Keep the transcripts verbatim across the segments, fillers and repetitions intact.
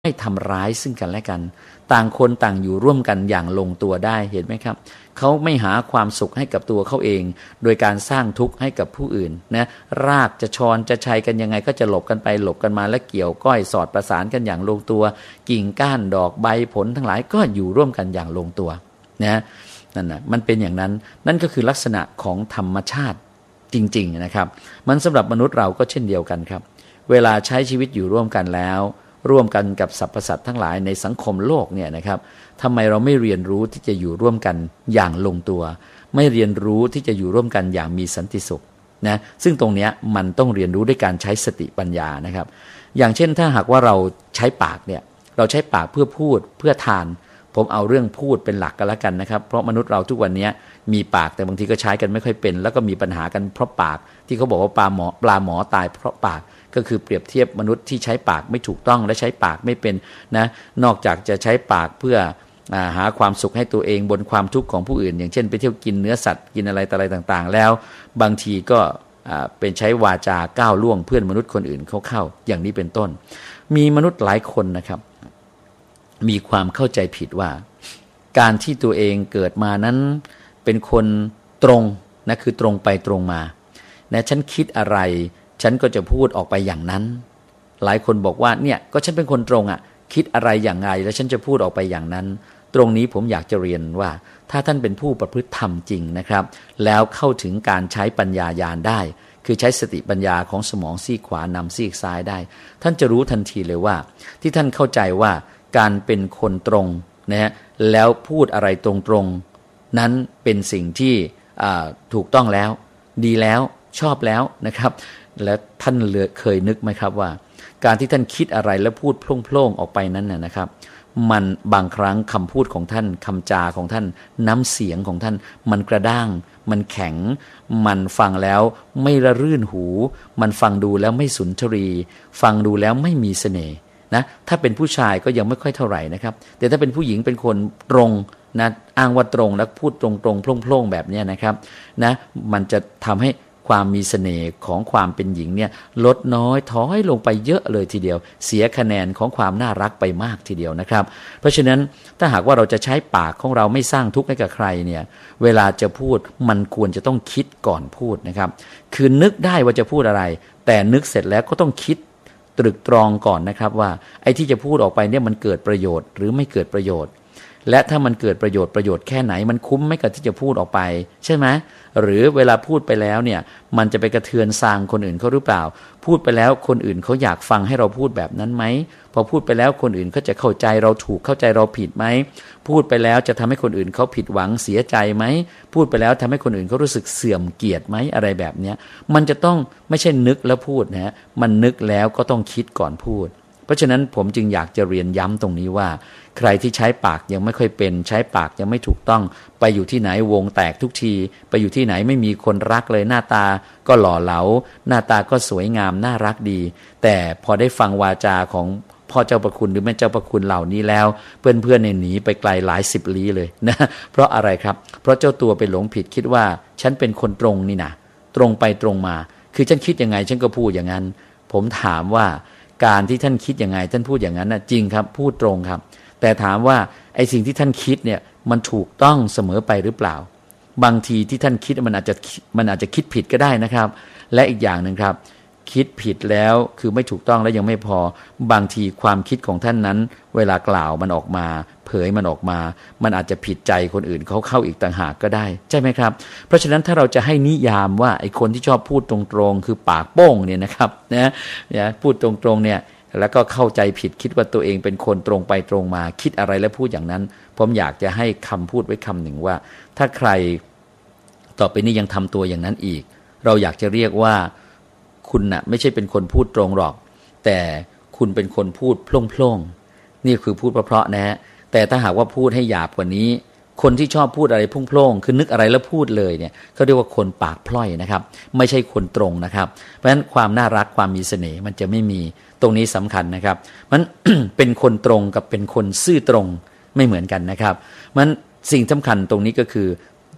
ไม่ทำร้ายซึ่งกันและกันต่างคนต่างอยู่ร่วมกันอย่างลงตัวได้เห็นไหมครับเขาไม่หาความสุขให้กับตัวเขาเองโดยการสร้างทุกข์ให้กับผู้อื่นนะรากจะชอนจะชัยกันยังไงก็จะหลบกันไปหลบกันมาและเกี่ยวก้อยสอดประสานกันอย่างลงตัวกิ่งก้านดอกใบผลทั้งหลายก็อยู่ร่วมกันอย่างลงตัวนะนั่นนะมันเป็นอย่างนั้นนั่นก็คือลักษณะของธรรมชาติจริงๆนะครับมันสำหรับมนุษย์เราก็เช่นเดียวกันครับเวลาใช้ชีวิตอยู่ร่วมกันแล้วร่วมกันกับสรรพสัตว์ทั้งหลายในสังคมโลกเนี่ยนะครับทำไมเราไม่เรียนรู้ที่จะอยู่ร่วมกันอย่างลงตัวไม่เรียนรู้ที่จะอยู่ร่วมกันอย่างมีสันติสุขนะซึ่งตรงเนี้ยมันต้องเรียนรู้ด้วยการใช้สติปัญญานะครับอย่างเช่นถ้าหากว่าเราใช้ปากเนี่ยเราใช้ปากเพื่อพูดเพื่อทานผมเอาเรื่องพูดเป็นหลักกันแล้วกันนะครับเพราะมนุษย์เราทุกวันนี้มีปากแต่บางทีก็ใช้กันไม่ค่อยเป็นแล้วก็มีปัญหากันเพราะปากที่เขาบอกว่าปลาหมอปลาหมอตายเพราะปากก็คือเปรียบเทียบมนุษย์ที่ใช้ปากไม่ถูกต้องและใช้ปากไม่เป็นนะนอกจากจะใช้ปากเพื่อหาความสุขให้ตัวเองบนความทุกข์ของผู้อื่นอย่างเช่นไปเที่ยวกินเนื้อสัตว์กินอะไรต่ออะไรต่างๆแล้วบางทีก็เป็นใช้วาจาก้าวล่วงเพื่อนมนุษย์คนอื่นเขาเข้าอย่างนี้เป็นต้นมีมนุษย์หลายคนนะครับมีความเข้าใจผิดว่าการที่ตัวเองเกิดมานั้นเป็นคนตรงนะคือตรงไปตรงมานะฉันคิดอะไรฉันก็จะพูดออกไปอย่างนั้นหลายคนบอกว่าเนี่ยก็ฉันเป็นคนตรงอ่ะคิดอะไรอย่างไรแล้วฉันจะพูดออกไปอย่างนั้นตรงนี้ผมอยากจะเรียนว่าถ้าท่านเป็นผู้ประพฤติธรรมจริงนะครับแล้วเข้าถึงการใช้ปัญญาญาณได้คือใช้สติปัญญาของสมองซีกขวานำซีกซ้ายได้ท่านจะรู้ทันทีเลยว่าที่ท่านเข้าใจว่าการเป็นคนตรงนะฮะแล้วพูดอะไรตรงๆนั้นเป็นสิ่งที่ถูกต้องแล้วดีแล้วชอบแล้วนะครับและท่านเคยนึกไหมครับว่าการที่ท่านคิดอะไรแล้วพูดโพล่งๆออกไปนั้นน่ะนะครับมันบางครั้งคำพูดของท่านคำจาของท่านน้ำเสียงของท่านมันกระด้างมันแข็งมันฟังแล้วไม่ระรื่นหูมันฟังดูแล้วไม่สุนทรีฟังดูแล้วไม่มีเสน่ห์นะถ้าเป็นผู้ชายก็ยังไม่ค่อยเท่าไหร่นะครับแต่ถ้าเป็นผู้หญิงเป็นคนตรงนะอ้างว่าตรงแล้วพูดตรงๆโพล่งๆแบบนี้นะครับนะมันจะทำให้ความมีเสน่ห์ของความเป็นหญิงเนี่ยลดน้อยถอยลงไปเยอะเลยทีเดียวเสียคะแนนของความน่ารักไปมากทีเดียวนะครับเพราะฉะนั้นถ้าหากว่าเราจะใช้ปากของเราไม่สร้างทุกข์ให้กับใครเนี่ยเวลาจะพูดมันควรจะต้องคิดก่อนพูดนะครับคือนึกได้ว่าจะพูดอะไรแต่นึกเสร็จแล้วก็ต้องคิดตรึกตรองก่อนนะครับว่าไอ้ที่จะพูดออกไปเนี่ยมันเกิดประโยชน์หรือไม่เกิดประโยชน์และถ้ามันเกิดประโยชน์ประโยชน์แค่ไหนมันคุ้มไหมกับที่จะพูดออกไปใช่ไหมหรือเวลาพูดไปแล้วเนี่ยมันจะไปกระเทือนซางคนอื่นเขาหรือเปล่าพูดไปแล้วคนอื่นเขาอยากฟังให้เราพูดแบบนั้นไหมพอพูดไปแล้วคนอื่นเขาจะเข้าใจเราถูกเข้าใจเราผิดไหมพูดไปแล้วจะทำให้คนอื่นเขาผิดหวังเสียใจไหมพูดไปแล้วทำให้คนอื่นเขารู้สึกเสื่อมเกียรติไหมอะไรแบบเนี้ยมันจะต้องไม่ใช่นึกแล้วพูดนะฮะมันนึกแล้วก็ต้องคิดก่อนพูดเพราะฉะนั้นผมจึงอยากจะเรียนย้ำตรงนี้ว่าใครที่ใช้ปากยังไม่ค่อยเป็นใช้ปากยังไม่ถูกต้องไปอยู่ที่ไหนวงแตกทุกทีไปอยู่ที่ไหนไม่มีคนรักเลยหน้าตาก็หล่อเหลาหน้าตาก็สวยงามน่ารักดีแต่พอได้ฟังวาจาของพ่อเจ้าประคุณหรือแม่เจ้าประคุณเหล่านี้แล้วเพื่อนๆเนี่ยหนีไปไกลหลายสิบลี้เลยนะเพราะอะไรครับเพราะเจ้าตัวไปหลงผิดคิดว่าฉันเป็นคนตรงนี่นะตรงไปตรงมาคือฉันคิดยังไงฉันก็พูดอย่างนั้นผมถามว่าการที่ท่านคิดยังไงท่านพูดอย่างนั้นนะจริงครับพูดตรงครับแต่ถามว่าไอ้สิ่งที่ท่านคิดเนี่ยมันถูกต้องเสมอไปหรือเปล่าบางทีที่ท่านคิดมันอาจจะมันอาจจะคิดผิดก็ได้นะครับและอีกอย่างหนึ่งครับคิดผิดแล้วคือไม่ถูกต้องแล้วยังไม่พอบางทีความคิดของท่านนั้นเวลากล่าวมันออกมาเผยมันออกมามันอาจจะผิดใจคนอื่นเขาเข้าอีกต่างหากก็ได้ใช่ไหมครับเพราะฉะนั้นถ้าเราจะให้นิยามว่าไอ้คนที่ชอบพูดตรงๆคือปากโป้งเนี่ยนะครับนะนะพูดตรงๆเนี่ยแล้วก็เข้าใจผิดคิดว่าตัวเองเป็นคนตรงไปตรงมาคิดอะไรแล้วพูดอย่างนั้นผมอยากจะให้คำพูดไว้คำหนึ่งว่าถ้าใครต่อไปนี้ยังทำตัวอย่างนั้นอีกเราอยากจะเรียกว่าคุณน่ะไม่ใช่เป็นคนพูดตรงหรอกแต่คุณเป็นคนพูดโพล่งๆนี่คือพูดเพราะๆนะฮะแต่ถ้าหากว่าพูดให้หยาบกว่านี้คนที่ชอบพูดอะไรโพล่งๆคือนึกอะไรแล้วพูดเลยเนี่ยเขาเรียกว่าคนปากพล่อยนะครับไม่ใช่คนตรงนะครับเพราะฉะนั้นความน่ารักความมีเสน่ห์มันจะไม่มีตรงนี้สำคัญนะครับมัน เป็นคนตรงกับเป็นคนซื่อตรงไม่เหมือนกันนะครับมันสิ่งสำคัญตรงนี้ก็คือ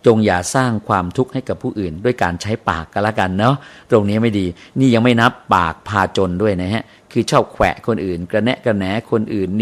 จงอย่าสร้างความทุกข์ให้กับผู้อื่นด้วยการใช้ปากก็แล้วกันเนาะตรงนี้ไม่ดีนี่ยังไม่นับปากพาจนด้วยนะฮะคือชอบแขวะคนอื่นกระแนะกระแหนคนอื่น